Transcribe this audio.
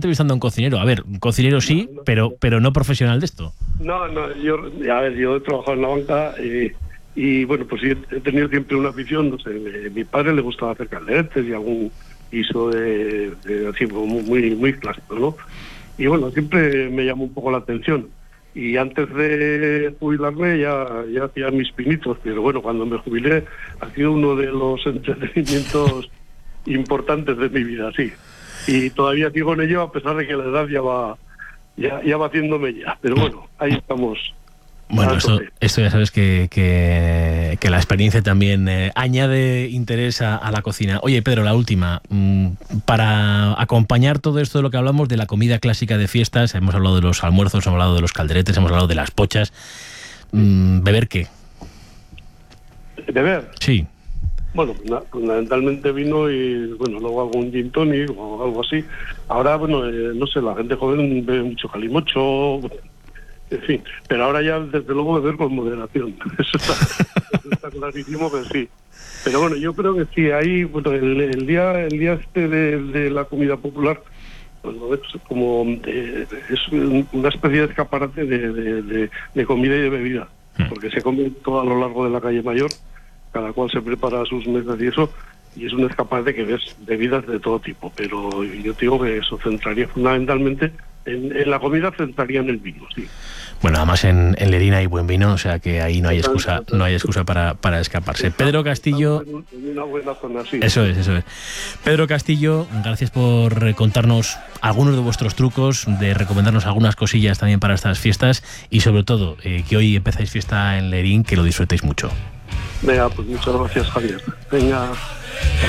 entrevistando a un cocinero. A ver, un cocinero sí, pero no profesional de esto. No, yo he trabajado en la banca y bueno, pues sí, he tenido siempre una afición, no sé, mi padre le gustaba hacer calderetes y algún guiso de así muy clásico, ¿no? Y bueno, siempre me llamó un poco la atención. Y antes de jubilarme ya hacía mis pinitos, pero bueno, cuando me jubilé ha sido uno de los entretenimientos importantes de mi vida, sí. Y todavía sigo en ello a pesar de que la edad ya va haciéndome ya. Pero bueno, ahí estamos. Bueno, esto ya sabes que la experiencia también añade interés a la cocina. Oye, Pedro, la última. Para acompañar todo esto de lo que hablamos de la comida clásica de fiestas, hemos hablado de los almuerzos, hemos hablado de los calderetes, hemos hablado de las pochas. ¿Beber qué? ¿Beber? Sí. Bueno, fundamentalmente vino y, bueno, luego algún gin tonic o algo así. Ahora, bueno, no sé, la gente joven bebe mucho calimocho, en fin. Pero ahora ya, desde luego, beber con moderación. Eso está clarísimo que sí. Pero bueno, yo creo que sí, ahí, bueno, el día este de la comida popular, pues lo ves como es una especie de escaparate de comida y de bebida, porque se come todo a lo largo de la calle Mayor, cada cual se prepara sus mesas y eso, y es un escaparate que ves bebidas de todo tipo, pero yo digo que eso centraría fundamentalmente, en la comida centraría en el vino, sí. Bueno, además en Lerín hay buen vino, o sea que ahí no hay excusa para escaparse. Pedro Castillo... En una buena zona, sí. Eso es. Pedro Castillo, gracias por contarnos algunos de vuestros trucos, de recomendarnos algunas cosillas también para estas fiestas y sobre todo que hoy empezáis fiesta en Lerín, que lo disfrutéis mucho. Venga, pues muchas gracias, Javier. Venga.